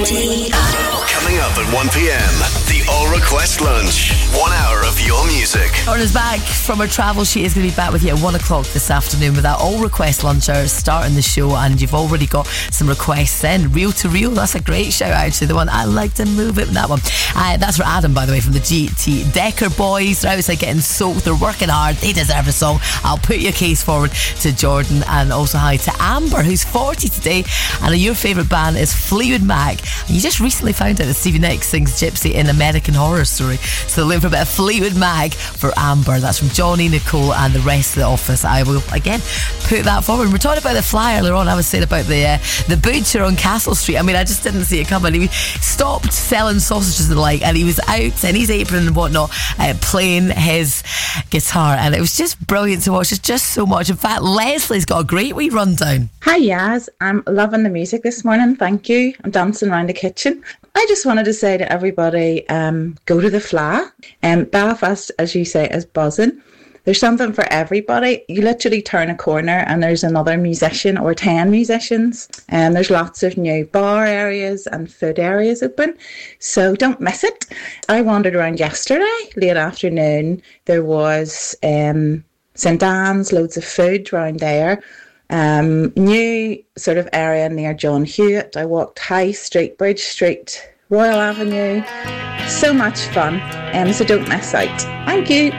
Coming up at 1 p.m, the All Request Lunch. 1 hour of your music. Orna's back from her travel. She is going to be back with you at 1 o'clock this afternoon with that All Request Lunch hour starting the show, and you've already got some requests in. Real to Real, that's a great shout actually, the one I like to move it, that one. That's for Adam, by the way, from the GT Decker Boys. They're outside getting soaked, they're working hard, they deserve a song. I'll put your case forward to Jordan. And also hi to Amber, who's 40 today, and your favourite band is Fleetwood Mac. And you just recently found out that Stevie Nicks sings Gypsy in American Horror Story, so looking for a bit of Fleetwood Mac for Amber. That's from Johnny, Nicole and the rest of the office. I will again put that forward. We're talking about the fly earlier on. I was saying about the butcher on Castle Street. I mean, I just didn't see it coming. He stopped selling sausages and the like, and he was out in his apron and whatnot, playing his guitar, and it was just brilliant to watch. It's just so much. In fact, Leslie's got a great wee rundown. Hi Yaz, I'm loving the music this morning, thank you. I'm dancing around the kitchen. I just wanted to say to everybody, go to the Fla. Belfast, as you say, is buzzing. There's something for everybody. You literally turn a corner and there's another musician or 10 musicians. And there's lots of new bar areas and food areas open. So don't miss it. I wandered around yesterday, late afternoon. There was St Anne's, loads of food around there. New sort of area near John Hewitt. I walked High Street, Bridge Street, Royal Avenue. So much fun. So don't miss out. Thank you.